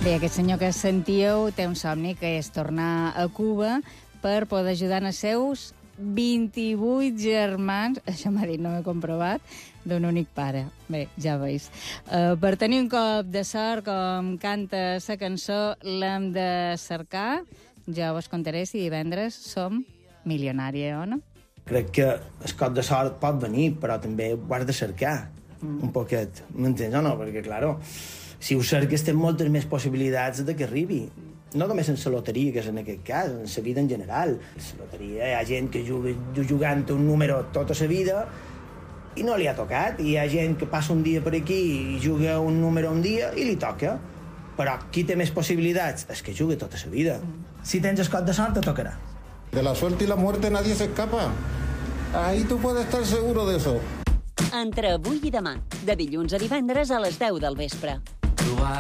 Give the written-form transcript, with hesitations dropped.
Bé, aquest senyor que sentíeu té un somni que és tornar a Cuba per poder ajudar els seus 28 germans, això m'ha dit, no m'he comprovat, d'un únic pare. Bé, ja veus. Per tenir un cop de sort, com canta la cançó, l'hem de cercar. Ja vos contaré si divendres som milionària o no. Crec que el cop de sort pot venir, però també ho has de cercar un poquet. M'entens o no? Perquè, claro, si ho cerques tens moltes més possibilitats de que arribi. No només en la loteria, que és en aquest cas, en la vida en general. En la loteria hi ha gent que juga jugant un número tota la vida i no li ha tocat. I hi ha gent que passa un dia per aquí i juga un número un dia i li toca. Però qui té més possibilitats? És que juga tota la vida. Si tens el cop de sort, te tocarà. De la suerte y la muerte nadie se escapa. Ahí tú puedes estar seguro de eso. Entre avui i demà, de dilluns a divendres a les 10 del vespre.